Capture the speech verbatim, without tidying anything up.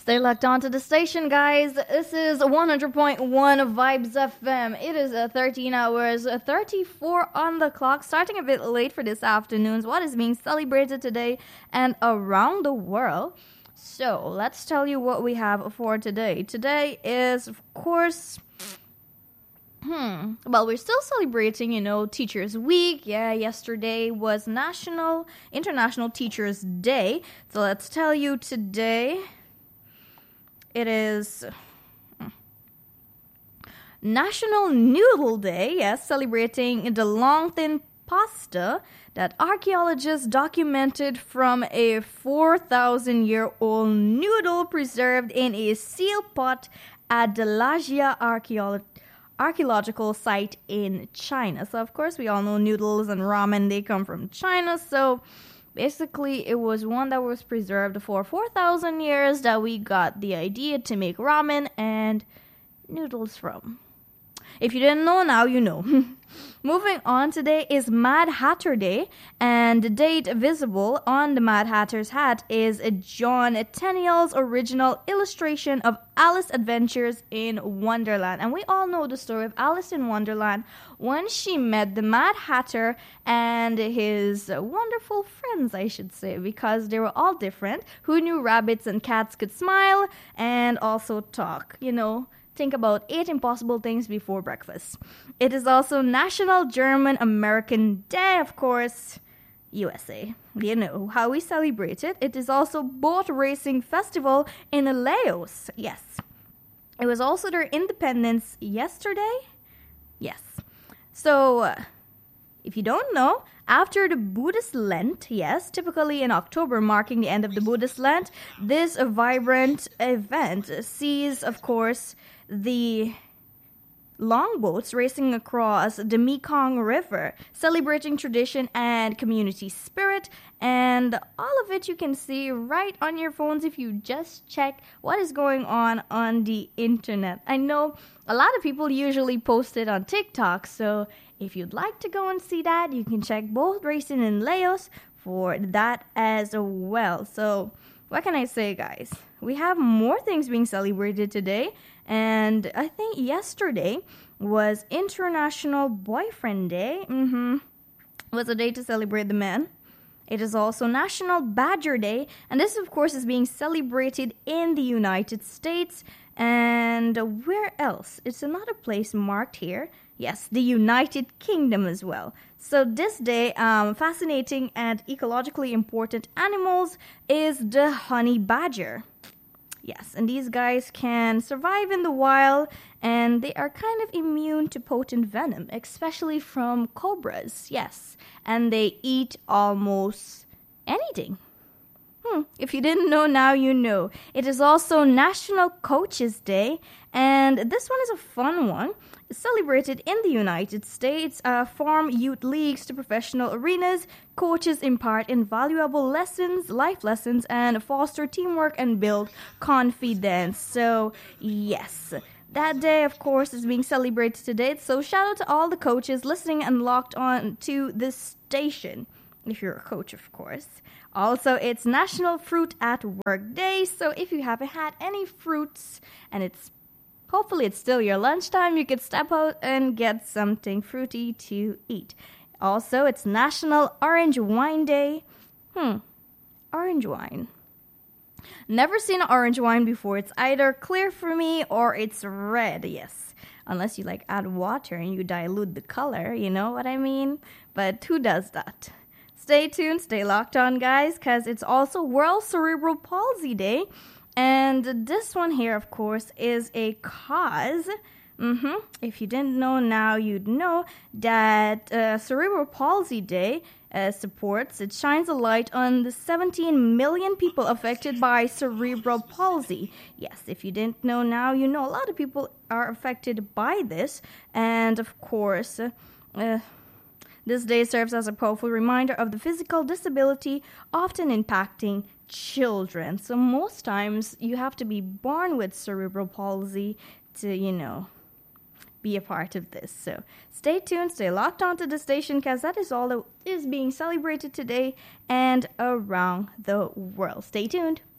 Stay locked onto the station, guys. This is one hundred point one Vibes F M. It is uh, thirteen hours, uh, thirty-four on the clock. Starting a bit late for this afternoon's what is being celebrated today and around the world. So, let's tell you what we have for today. Today is, of course... Hmm. Well, we're still celebrating, you know, Teachers Week. Yeah, yesterday was National International Teachers Day. So let's tell you today... It is National Noodle Day, yes, celebrating the long thin pasta that archaeologists documented from a four thousand year old noodle preserved in a seal pot at the Lajia archaeolo- archaeological site in China. So, of course, we all know noodles and ramen, they come from China, so... Basically, it was one that was preserved for four thousand years that we got the idea to make ramen and noodles from. If you didn't know, now you know. Moving on, today is Mad Hatter Day, and the date visible on the Mad Hatter's hat is John Tenniel's original illustration of Alice Adventures in Wonderland. And we all know the story of Alice in Wonderland when she met the Mad Hatter and his wonderful friends, I should say, because they were all different. Who knew rabbits and cats could smile and also talk, you know? Think about eight impossible things before breakfast. It is also National German-American Day, of course, U S A. You know how we celebrate it. It is also Boat Racing Festival in Laos. Yes. It was also their independence yesterday. Yes. So, uh, if you don't know, after the Buddhist Lent, yes, typically in October, marking the end of the Buddhist Lent, this vibrant event sees, of course, the longboats racing across the Mekong River, celebrating tradition and community spirit, and all of it you can see right on your phones if you just check what is going on on the internet. I know a lot of people usually post it on TikTok, so if you'd like to go and see that, you can check Boat Racing in Laos for that as well. So, what can I say, guys? We have more things being celebrated today, and I think yesterday was International Boyfriend Day. Mm-hmm. It was a day to celebrate the men. It is also National Badger Day, and this, of course, is being celebrated in the United States. And where else? It's another place marked here. Yes, the United Kingdom as well. So this day, um, fascinating and ecologically important animals is the honey badger. Yes, and these guys can survive in the wild, and they are kind of immune to potent venom, especially from cobras. Yes, and they eat almost anything. Hmm, if you didn't know, now you know. It is also National Coaches Day, and this one is a fun one. It's celebrated in the United States. Uh, from youth leagues to professional arenas, coaches impart invaluable lessons, life lessons, and foster teamwork and build confidence. So, yes. That day, of course, is being celebrated today. So, shout out to all the coaches listening and locked on to this station. If you're a coach, of course. Also, it's National Fruit at Work Day. So, if you haven't had any fruits and it's hopefully it's still your lunchtime, you could step out and get something fruity to eat. Also, it's National Orange Wine Day. Hmm, orange wine. Never seen an orange wine before. It's either clear for me or it's red, yes. Unless you like add water and you dilute the color, you know what I mean? But who does that? Stay tuned, stay locked on, guys, because it's also World Cerebral Palsy Day. And this one here, of course, is a cause. Mm-hmm. If you didn't know, now you'd know that uh, Cerebral Palsy Day uh, supports, it shines a light on the seventeen million people affected by cerebral palsy. Yes, if you didn't know, now you know. A lot of people are affected by this. And, of course, uh, uh, this day serves as a powerful reminder of the physical disability often impacting children. So most times you have to be born with cerebral palsy to, you know, be a part of this. So stay tuned, stay locked onto the station, because that is all that is being celebrated today and around the world. Stay tuned.